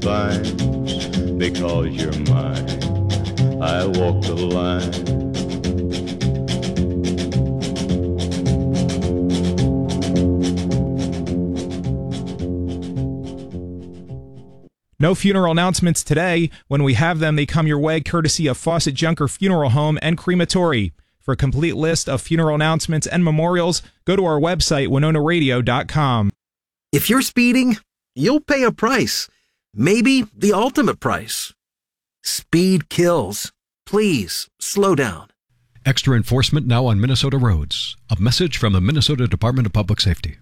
fine because you're mine. I walk the line. No funeral announcements today. When we have them, they come your way courtesy of Fawcett Junker Funeral Home and Crematory. For a complete list of funeral announcements and memorials, go to our website, WinonaRadio.com. If you're speeding, you'll pay a price. Maybe the ultimate price. Speed kills. Please, slow down. Extra enforcement now on Minnesota roads. A message from the Minnesota Department of Public Safety.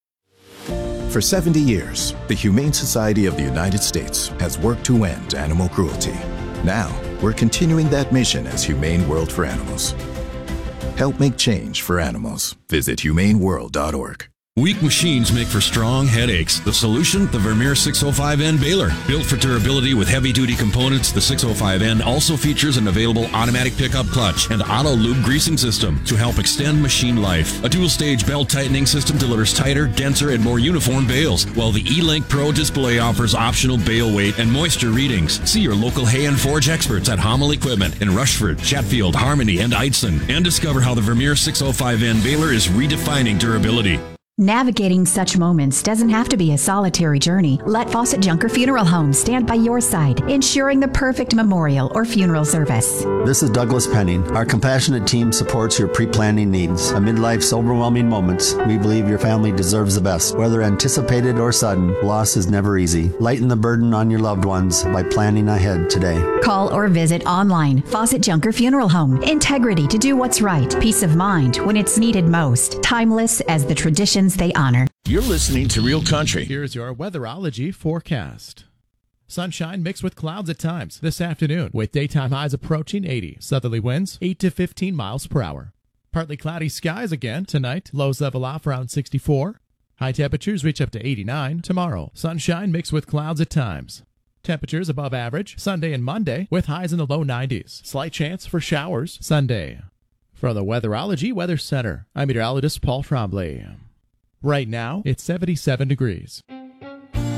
For 70 years, the Humane Society of the United States has worked to end animal cruelty. Now, we're continuing that mission as Humane World for Animals. Help make change for animals. Visit humaneworld.org. Weak machines make for strong headaches. The solution? The Vermeer 605N baler. Built for durability with heavy-duty components, the 605N also features an available automatic pickup clutch and auto-lube greasing system to help extend machine life. A dual-stage belt tightening system delivers tighter, denser, and more uniform bales, while the E-Link Pro display offers optional bale weight and moisture readings. See your local Hay and Forge experts at Hommel Equipment in Rushford, Chatfield, Harmony, and Eitzen, and discover how the Vermeer 605N baler is redefining durability. Navigating such moments doesn't have to be a solitary journey. Let Fawcett Junker Funeral Home stand by your side, ensuring the perfect memorial or funeral service. This is Douglas Penning. Our compassionate team supports your pre-planning needs. Amid life's overwhelming moments, we believe your family deserves the best. Whether anticipated or sudden, loss is never easy. Lighten the burden on your loved ones by planning ahead today. Call or visit online. Fawcett Junker Funeral Home. Integrity to do what's right. Peace of mind when it's needed most. Timeless as the traditions they honor. You're listening to Real Country. Here's your weatherology forecast. Sunshine mixed with clouds at times this afternoon, with daytime highs approaching 80. Southerly winds 8 to 15 miles per hour. Partly cloudy skies again tonight. Lows level off around 64. High temperatures reach up to 89 tomorrow. Sunshine mixed with clouds at times. Temperatures above average Sunday and Monday with highs in the low 90s. Slight chance for showers Sunday. From the Weatherology Weather Center, I'm meteorologist Paul Trombley. Right now, it's 77 degrees.